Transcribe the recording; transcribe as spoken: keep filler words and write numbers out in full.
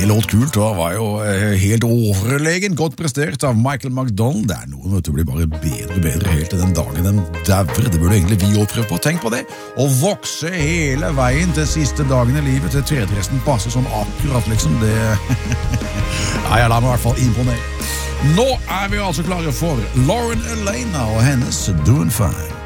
Det låt kult, og var jo eh, helt overlegen godt prestert av Michael McDonald. Det er noen, vet du, blir bare bedre og bedre helt til den dagen den dauer. Det burde egentlig vi også prøve på. Tenk på det. Å vokse hele veien til siste dagen i livet til tredresten passer som akkurat, liksom. Det... ja, jeg lar meg i hvert fall imponere. Nå er vi altså klare for Lauren Elena og hennes Doing Fine.